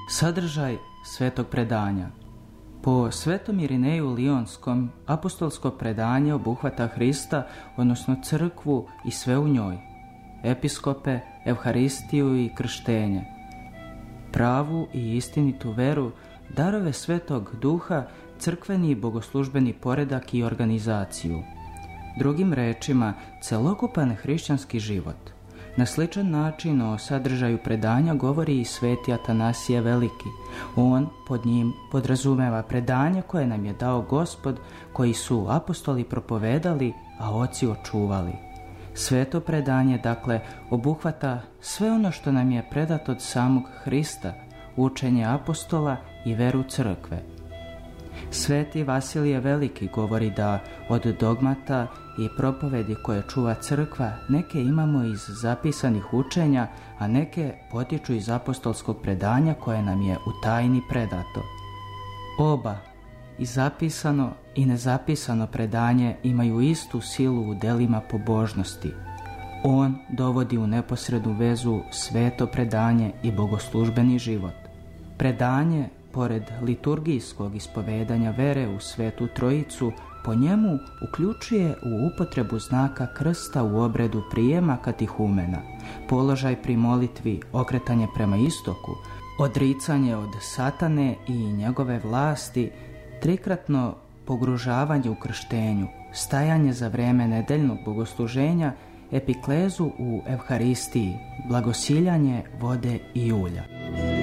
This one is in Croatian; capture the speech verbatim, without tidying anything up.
Sadržaj svetog predanja. Po svetom Irineju Lionskom apostolsko predanje obuhvata Hrista, odnosno crkvu i sve u njoj, episkope, evharistiju i krštenje, pravu i istinitu veru, darove Svetog Duha, crkveni i bogoslužbeni poredak i organizaciju. Drugim rečima, celokupan hrišćanski život. Na sličan način o sadržaju predanja govori i sveti Atanasije Veliki. On pod njim podrazumeva predanje koje nam je dao Gospod, koji su apostoli propovedali, a oci očuvali. Sveto predanje, dakle, obuhvata sve ono što nam je predato od samog Hrista, učenje apostola i veru crkve. Sveti Vasilije Veliki govori da od dogmata i propovedi koje čuva crkva neke imamo iz zapisanih učenja, a neke potiču iz apostolskog predanja koje nam je u tajni predato. Oba, i zapisano i nezapisano predanje, imaju istu silu u delima pobožnosti. On dovodi u neposrednu vezu sveto predanje i bogoslužbeni život. Predanje, pored liturgijskog ispovedanja vere u Svetu Trojicu, po njemu uključuje u upotrebu znaka krsta u obredu prijema katihumena, položaj pri molitvi, okretanje prema istoku, odricanje od satane i njegove vlasti, trikratno pogružavanje u krštenju, stajanje za vreme nedeljnog bogosluženja, epiklezu u evharistiji, blagosiljanje vode i ulja.